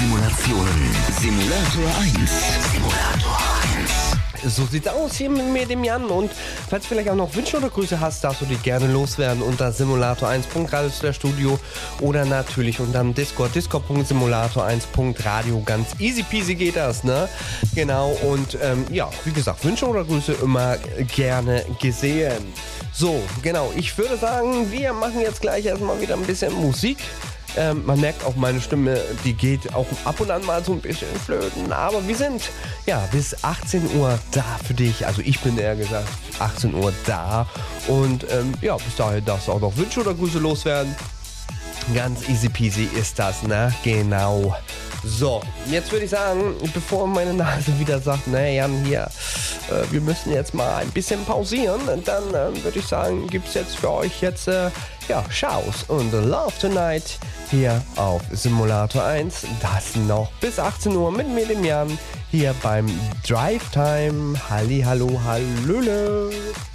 Simulationen. Simulator 1. Simulator 1. So sieht's aus hier mit mir, dem Jan. Und falls du vielleicht auch noch Wünsche oder Grüße hast, darfst du die gerne loswerden unter simulator1.radio oder natürlich unter dem Discord, discord.simulator1.radio. Ganz easy peasy geht das, ne? Genau, und ja, wie gesagt, Wünsche oder Grüße immer gerne gesehen. So, genau, ich würde sagen, wir machen jetzt gleich erstmal wieder ein bisschen Musik. Man merkt auch, meine Stimme, die geht auch ab und an mal so ein bisschen flöten. Aber wir sind ja bis 18 Uhr da für dich. Also ich bin eher gesagt 18 Uhr da. Und ja, bis dahin darfst du auch noch Wünsche oder Grüße loswerden. Ganz easy peasy ist das, ne? Genau. So, jetzt würde ich sagen, bevor meine Nase wieder sagt, ne Jan, hier, wir müssen jetzt mal ein bisschen pausieren, dann würde ich sagen, gibt es jetzt für euch jetzt, ja, Shows und Love Tonight hier auf Simulator 1. Das noch bis 18 Uhr mit mir, dem Jan, hier beim Drive Time. Halli, hallo, hallöle.